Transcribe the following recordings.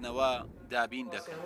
پاکردنەوە دابین دەکەن.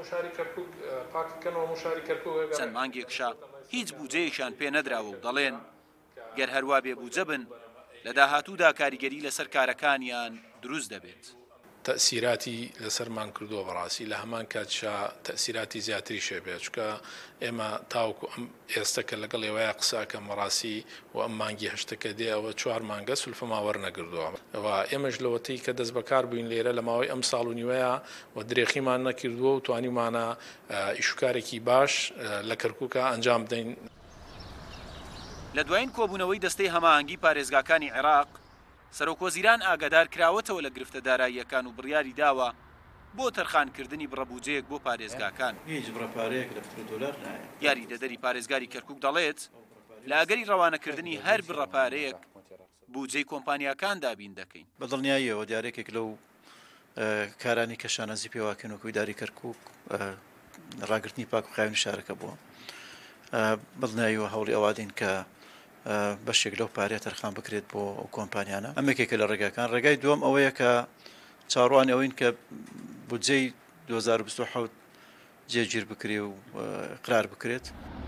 چەند مانگێکشە هیچ بودجەیەکیان پێ نەدراوە و دەڵێن گەر هەروە بێ بودجە بن لە داهاتوودا کاریگەری لەسەر کارەکانیان دروست دەبێت. تەسیراتی لەسەرمان کردووە بەڕاستی لە هەمان کاتشا تەسیراتی زیاتری شێبێت چکە ئێمە تاوکو ئەم ئێستا کە لەگەڵ ئێوەیە قساکەم ڕاستی و ئەم مانگی هەشتەکە دێ ئەوە 4 مانگە سولفەما وەرنەگردووە و ئێمەش لەوەتەی کە دەست بەکار بووین لێرە لە ماوەی ئەم ساڵ و نیوەیە و درێخیمان نەکردووە و توانیمانە ئیشوکارێکی باش لە کەرکووکە ئەنجام بدەین. لە دوایین کۆبوونەوەی دەستەی هەماهەنگی پارێزگاکانی عێراق سەرۆکوەزیران ئاگادار کراوەتەوە لە گرفتە داراییەکان و بڕیاری داوە بۆ تەرخانکردنی بڕەبوجەیەک بۆ پارێزگاکان. هیچ بڕەپارەیەک لە $10 نایە. یاریدەدەری پارێزگاری کەرکووک دەڵێت لە ئەگەری ڕەوانەکردنی هەر بڕەپارەیەک بودجەی کۆمپانیاکان دابین دەکەین. بەدڵنیاییەوە دیارێکێک لەو کارانی کە شانەزی پێواکەنەوەی داری کەرکووک ڕاگررتنی پاک و خاوێنی شارەکە بووە. بەدڵنیاییەوە هەوڵی ئەوادین کە بەشێک لەو پارێ تەرخان بکرێت بۆ ئەو کۆمپانیانە. ئەمێکێکە لە ڕێگاکان. ڕێگای دووەم ئەوەیە کە چاڕوان ئەوەین کە بودجەی 2027 جێگیر بکرێ و قرار بکرێت.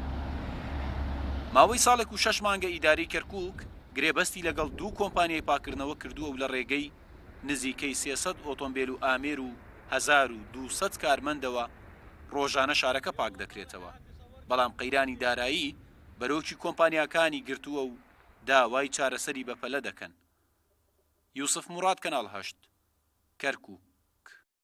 ماوەی ساڵێک و 6 مانگە ئیداری کەرکووک گرێبەستی لەگەڵ 2 کۆمپانیای پاکردنەوە کردووە و لە ڕێگەی نزیکەی 300 ئۆتۆمبیل و ئامێر و 1200 کارمەندەوە ڕۆژانە شارەکە پاک دەکرێتەوە. بەڵام قەیرانی دارایی بەرەوکی کۆمپانیاکانی گرتووە و داوای چارەسەری بەپەلە دەکەن. یوسف موراد کەناڵ 8 کەرکووک.